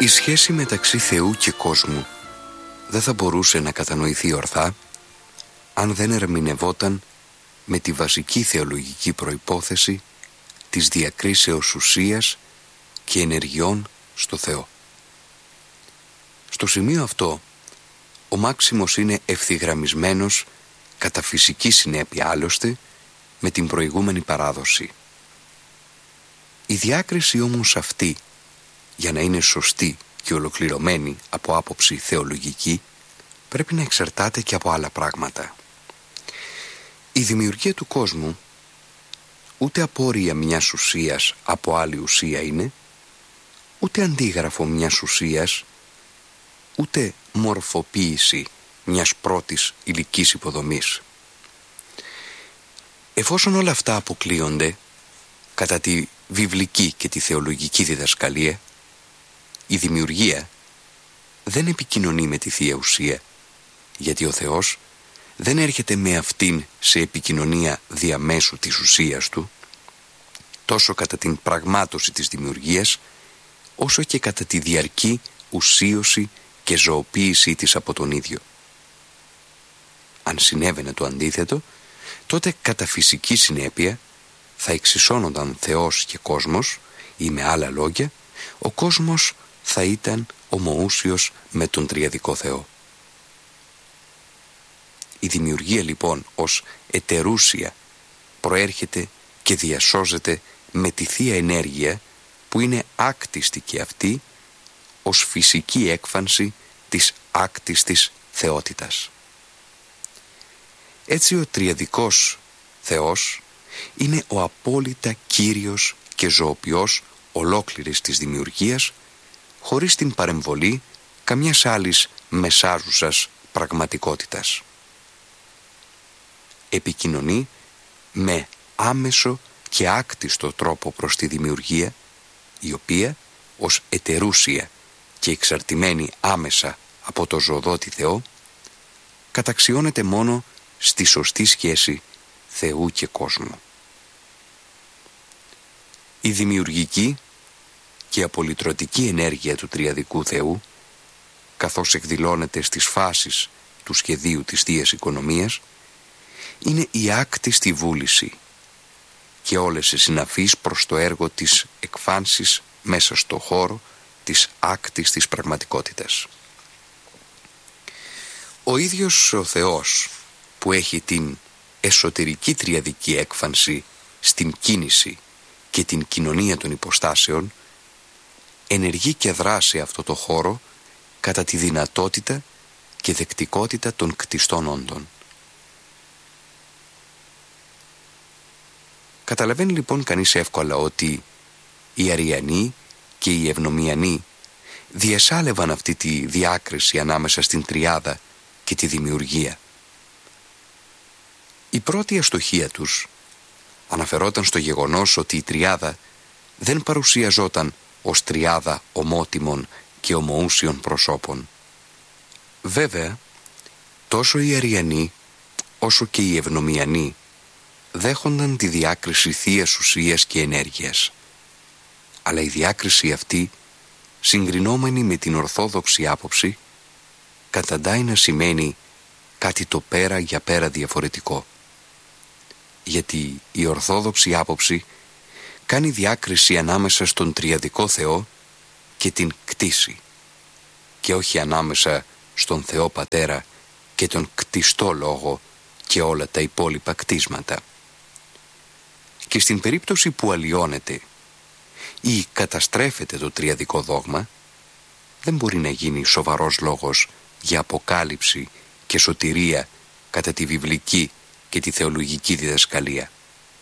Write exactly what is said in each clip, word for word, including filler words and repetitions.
Η σχέση μεταξύ Θεού και κόσμου δεν θα μπορούσε να κατανοηθεί ορθά αν δεν ερμηνευόταν με τη βασική θεολογική προϋπόθεση της διακρίσεως ουσίας και ενεργειών στο Θεό. Στο σημείο αυτό, ο Μάξιμος είναι ευθυγραμμισμένος κατά φυσική συνέπεια άλλωστε με την προηγούμενη παράδοση. Η διάκριση όμως αυτή, για να είναι σωστή και ολοκληρωμένη από άποψη θεολογική, πρέπει να εξαρτάται και από άλλα πράγματα. Η δημιουργία του κόσμου ούτε απόρρια μιας ουσίας από άλλη ουσία είναι, ούτε αντίγραφο μιας ουσίας, ούτε μορφοποίηση μιας πρώτης υλικής υποδομής. Εφόσον όλα αυτά αποκλείονται κατά τη βιβλική και τη θεολογική διδασκαλία, η δημιουργία δεν επικοινωνεί με τη Θεία Ουσία, γιατί ο Θεός δεν έρχεται με αυτήν σε επικοινωνία διαμέσου της ουσίας του, τόσο κατά την πραγμάτωση της δημιουργίας, όσο και κατά τη διαρκή ουσίωση και ζωοποίησή της από τον ίδιο. Αν συνέβαινε το αντίθετο, τότε κατά φυσική συνέπεια θα εξισώνονταν Θεός και κόσμος, ή με άλλα λόγια, ο κόσμος θα ήταν ομοούσιος με τον τριαδικό Θεό. Η δημιουργία λοιπόν ως ετερούσια προέρχεται και διασώζεται με τη Θεία Ενέργεια που είναι άκτιστη και αυτή ως φυσική έκφανση της άκτιστης θεότητας. Έτσι ο τριαδικός Θεός είναι ο απόλυτα κύριος και ζωοποιός ολόκληρης της δημιουργίας, χωρίς την παρεμβολή καμιάς άλλης μεσάζουσας πραγματικότητας. Επικοινωνεί με άμεσο και άκτιστο τρόπο προς τη δημιουργία, η οποία ως ετερούσια και εξαρτημένη άμεσα από το ζωοδότη Θεό, καταξιώνεται μόνο στη σωστή σχέση Θεού και κόσμου. Η δημιουργική και απολυτρωτική ενέργεια του τριαδικού Θεού, καθώς εκδηλώνεται στις φάσεις του σχεδίου της Θείας Οικονομίας, είναι η άκτιστη βούληση και όλες οι συναφείς προς το έργο της εκφάνσης μέσα στο χώρο της άκτιστης πραγματικότητας. Ο ίδιος ο Θεός που έχει την εσωτερική τριαδική έκφανση στην κίνηση και την κοινωνία των υποστάσεων, ενεργεί και δρά σε αυτό το χώρο κατά τη δυνατότητα και δεκτικότητα των κτιστών όντων. Καταλαβαίνει λοιπόν κανείς εύκολα ότι οι Αριανοί και οι Ευνομιανοί διεσάλευαν αυτή τη διάκριση ανάμεσα στην τριάδα και τη δημιουργία. Η πρώτη αστοχία τους αναφερόταν στο γεγονός ότι η τριάδα δεν παρουσιαζόταν ως τριάδα ομότιμων και ομοούσιων προσώπων. Βέβαια, τόσο οι Αριανοί όσο και οι Ευνομιανοί δέχονταν τη διάκριση θείας ουσίας και ενέργειας. Αλλά η διάκριση αυτή, συγκρινόμενη με την ορθόδοξη άποψη, καταντάει να σημαίνει κάτι το πέρα για πέρα διαφορετικό. Γιατί η ορθόδοξη άποψη κάνει διάκριση ανάμεσα στον τριαδικό Θεό και την κτήση, και όχι ανάμεσα στον Θεό Πατέρα και τον κτιστό Λόγο και όλα τα υπόλοιπα κτίσματα. Και στην περίπτωση που αλλοιώνεται ή καταστρέφεται το τριαδικό δόγμα, δεν μπορεί να γίνει σοβαρός λόγος για αποκάλυψη και σωτηρία κατά τη βιβλική και τη θεολογική διδασκαλία.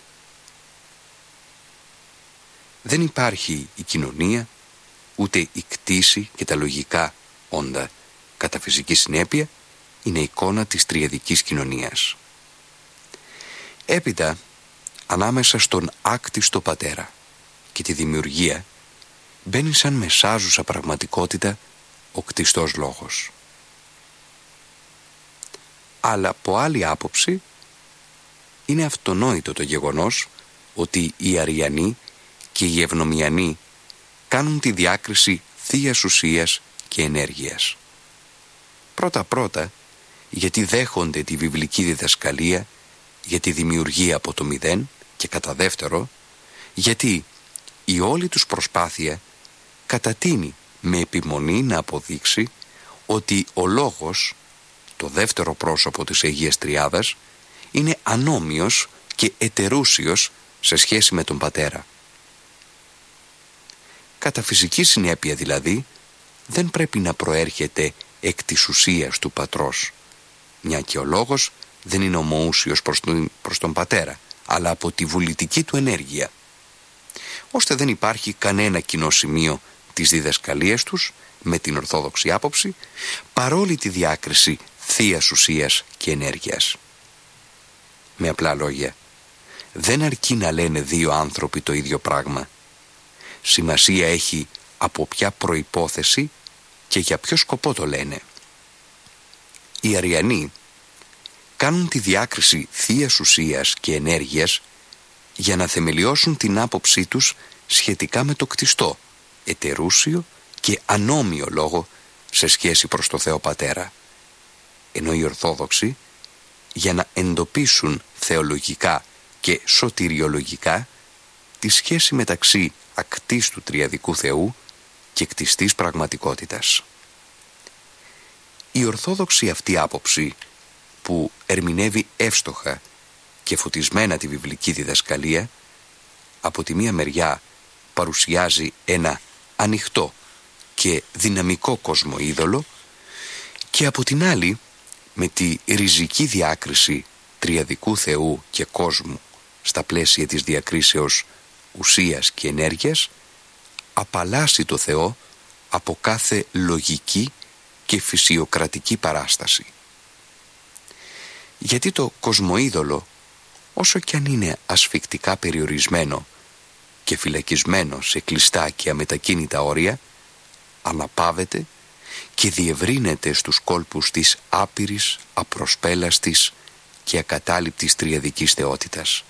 Δεν υπάρχει η κοινωνία, ούτε η κτήση και τα λογικά όντα. Κατά φυσική συνέπεια, είναι εικόνα της τριαδικής κοινωνίας. Έπειτα, ανάμεσα στον άκτιστο Πατέρα και τη δημιουργία, μπαίνει σαν μεσάζουσα πραγματικότητα ο κτιστός Λόγος. Αλλά από άλλη άποψη, είναι αυτονόητο το γεγονός ότι οι Αριανοί και οι Ευνομιανοί κάνουν τη διάκριση Θείας Ουσίας και Ενέργειας. Πρώτα-πρώτα, γιατί δέχονται τη βιβλική διδασκαλία για τη δημιουργία από το μηδέν, και κατά δεύτερο, γιατί η όλη τους προσπάθεια κατατείνει με επιμονή να αποδείξει ότι ο Λόγος, το δεύτερο πρόσωπο της Αγίας Τριάδας, είναι ανώμοιος και ετερούσιος σε σχέση με τον Πατέρα. Κατά φυσική συνέπεια δηλαδή, δεν πρέπει να προέρχεται εκ της ουσίας του Πατρός, μια και ο Λόγος δεν είναι ομοούσιος προς τον, προς τον Πατέρα, αλλά από τη βουλητική του ενέργεια, ώστε δεν υπάρχει κανένα κοινό σημείο της διδασκαλίας τους με την ορθόδοξη άποψη, παρόλη τη διάκριση Θείας Ουσίας και Ενέργειας. Με απλά λόγια, δεν αρκεί να λένε δύο άνθρωποι το ίδιο πράγμα. Σημασία έχει από ποια προϋπόθεση και για ποιο σκοπό το λένε. Οι Αριανοί κάνουν τη διάκριση Θείας Ουσίας και Ενέργειας για να θεμελιώσουν την άποψή τους σχετικά με το κτιστό, ετερούσιο και ανώμιο λόγο σε σχέση προς το Θεό Πατέρα, ενώ οι Ορθόδοξοι για να εντοπίσουν θεολογικά και σωτηριολογικά τη σχέση μεταξύ ακτής του τριαδικού Θεού και κτιστής πραγματικότητας. Η ορθόδοξη αυτή άποψη, που ερμηνεύει εύστοχα και φωτισμένα τη βιβλική διδασκαλία, από τη μία μεριά παρουσιάζει ένα ανοιχτό και δυναμικό κοσμοείδωλο και από την άλλη, με τη ριζική διάκριση τριαδικού Θεού και κόσμου στα πλαίσια της διακρίσεως ουσίας και ενέργειας, απαλλάσσει το Θεό από κάθε λογική και φυσιοκρατική παράσταση. Γιατί το κοσμοείδωλο, όσο κι αν είναι ασφικτικά περιορισμένο και φυλακισμένο σε κλειστά και αμετακίνητα όρια, αναπαύεται και διευρύνεται στους κόλπους της άπειρης, απροσπέλαστης και ακατάληπτης τριαδικής θεότητας.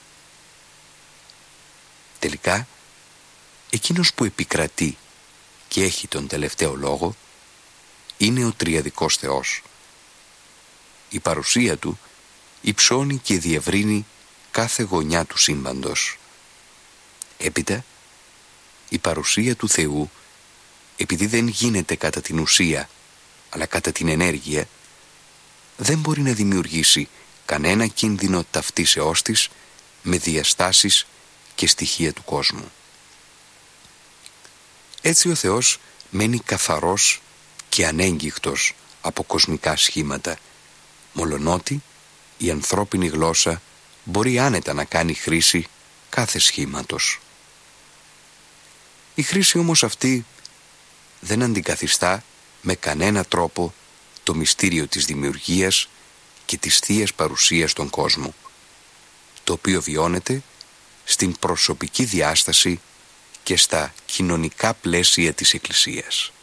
Τελικά, εκείνος που επικρατεί και έχει τον τελευταίο λόγο είναι ο τριαδικός Θεός. Η παρουσία του υψώνει και διευρύνει κάθε γωνιά του σύμπαντος. Έπειτα, η παρουσία του Θεού, επειδή δεν γίνεται κατά την ουσία αλλά κατά την ενέργεια, δεν μπορεί να δημιουργήσει κανένα κίνδυνο ταυτίσεώς της με διαστάσεις και στοιχεία του κόσμου. Έτσι ο Θεός μένει καθαρός και ανέγγιχτος από κοσμικά σχήματα, μολονότι η ανθρώπινη γλώσσα μπορεί άνετα να κάνει χρήση κάθε σχήματος. Η χρήση όμως αυτή δεν αντικαθιστά με κανένα τρόπο το μυστήριο της δημιουργίας και της θείας παρουσίας στον κόσμο, το οποίο βιώνεται στην προσωπική διάσταση και στα κοινωνικά πλαίσια της Εκκλησίας.